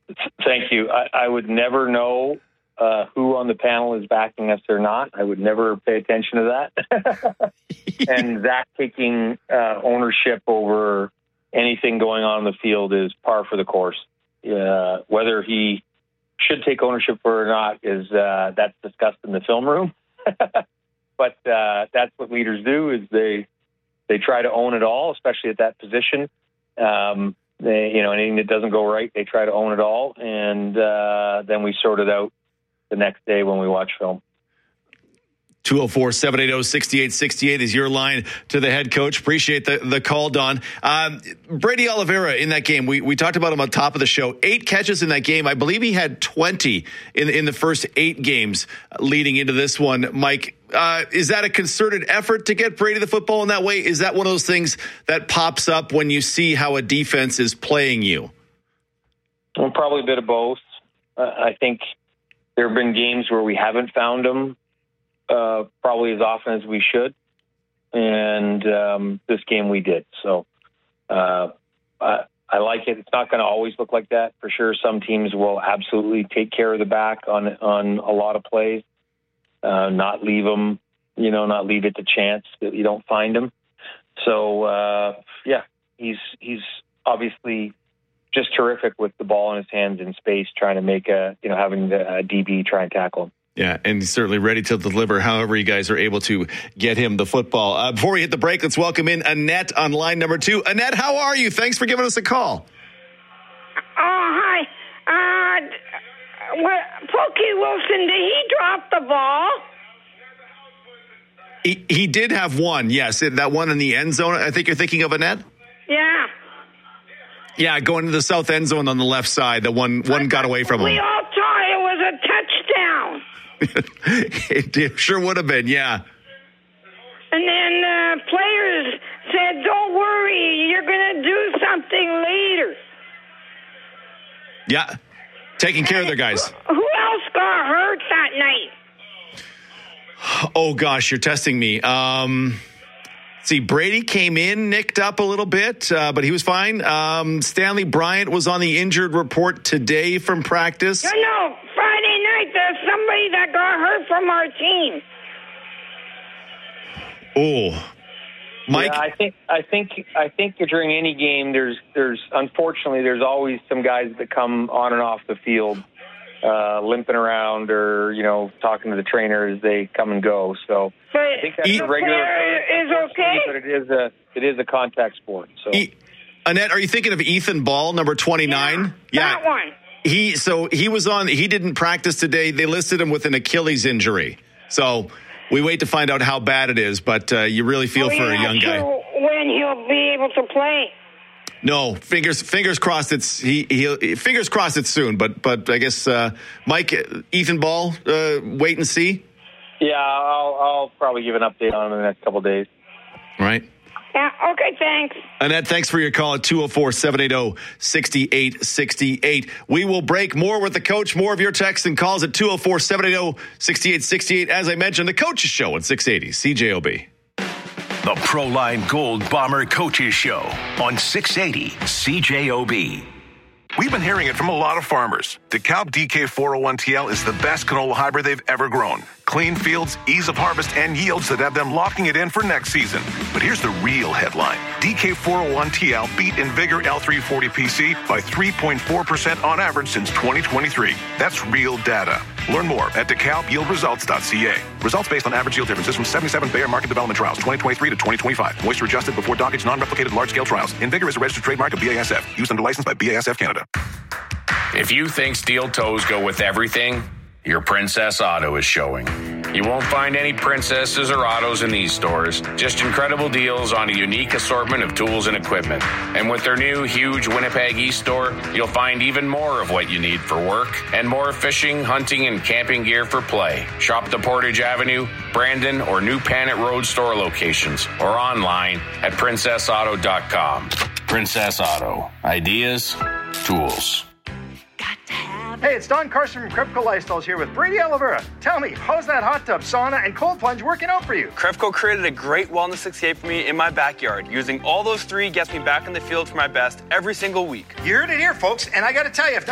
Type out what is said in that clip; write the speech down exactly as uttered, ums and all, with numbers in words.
Thank you. I, I would never know uh, who on the panel is backing us or not. I would never pay attention to that. And Zach taking uh, ownership over anything going on in the field is par for the course. Uh, whether he should take ownership for it or not is uh, that's discussed in the film room. But uh, that's what leaders do, is they they try to own it all, especially at that position. Um, they, you know, anything that doesn't go right, they try to own it all, and uh, then we sort it out the next day when we watch film. two oh four, seven eight oh, six eight six eight is your line to the head coach. Appreciate the, the call, Don. Um, Brady Oliveira in that game, we, we talked about him on top of the show. Eight catches in that game. I believe he had twenty in, in the first eight games leading into this one. Mike, uh, is that a concerted effort to get Brady the football in that way? Is that one of those things that pops up when you see how a defense is playing you? Well, probably a bit of both. Uh, I think there have been games where we haven't found him Uh, probably as often as we should, and um, this game we did. So uh, I, I like it. It's not going to always look like that for sure. Some teams will absolutely take care of the back on on a lot of plays, uh, not leave them, you know, not leave it to chance that you don't find him. So uh, yeah, he's he's obviously just terrific with the ball in his hands in space, trying to make a you know having the a D B try and tackle him. Yeah, and he's certainly ready to deliver however you guys are able to get him the football. Uh, before we hit the break, let's welcome in Annette on line number two. Annette, how are you? Thanks for giving us a call. Oh, hi. Uh, what, Pokey Wilson, did he drop the ball? He, he did have one, yes. That one in the end zone, I think you're thinking of, Annette? Yeah. Yeah, going to the south end zone on the left side. The one, one got away from him. We all thought it was a touchdown. It sure would have been, yeah. And then uh, players said, don't worry, you're going to do something later. Yeah, taking care and of their guys. Who else got hurt that night? Oh, gosh, you're testing me. Um, see, Brady came in, nicked up a little bit, uh, but he was fine. Um, Stanley Bryant was on the injured report today from practice. No, no, Friday night there's somebody that got hurt from our team. Oh, Mike. Yeah, I think I think I think during any game, there's there's unfortunately there's always some guys that come on and off the field, uh, limping around or you know talking to the trainer as they come and go. So but I think that's e- a regular player is okay, but it is a it is a contact sport. So e- Annette, are you thinking of Ethan Ball, number twenty-nine? Yeah, that one. He so he was on. He didn't practice today. They listed him with an Achilles injury. So we wait to find out how bad it is. But uh, you really feel well, for a young guy. Sure when he'll be able to play. No, fingers fingers crossed. It's he. he fingers crossed it's soon. But but I guess uh, Mike, Ethan Ball, uh, wait and see. Yeah, I'll I'll probably give an update on him in the next couple of days. Right. Yeah, okay, thanks. Annette, thanks for your call at two oh four, seven eight oh, six eight six eight. We will break more with the coach, more of your texts and calls at two oh four, seven eight oh, six eight six eight. As I mentioned, the Coaches Show at six eighty C J O B. The Proline Gold Bomber Coaches Show on six eighty C J O B. We've been hearing it from a lot of farmers. DeKalb D K four oh one T L is the best canola hybrid they've ever grown. Clean fields, ease of harvest, and yields that have them locking it in for next season. But here's the real headline. D K four oh one T L beat InVigor L three forty P C by three point four percent on average since twenty twenty-three. That's real data. Learn more at DeKalb Yield Results dot C A. Results based on average yield differences from seventy-seven Bayer Market Development Trials, twenty twenty-three to twenty twenty-five. Moisture adjusted before dockage, non-replicated large-scale trials. InVigor is a registered trademark of B A S F. Used under license by B A S F Canada. If you think steel toes go with everything, your Princess Auto is showing. You won't find any princesses or autos in these stores, just incredible deals on a unique assortment of tools and equipment. And with their new huge Winnipeg East store, you'll find even more of what you need for work and more fishing, hunting, and camping gear for play. Shop the Portage Avenue, Brandon, or New Panet Road store locations or online at princess auto dot com. Princess Auto. Ideas, tools. Hey, it's Don Carson from Krepco Lifestyles here with Brady Oliveira. Tell me, how's that hot tub, sauna, and cold plunge working out for you? Krepco created a great wellness escape for me in my backyard. Using all those three gets me back in the field for my best every single week. You heard it here, folks, and I got to tell you, if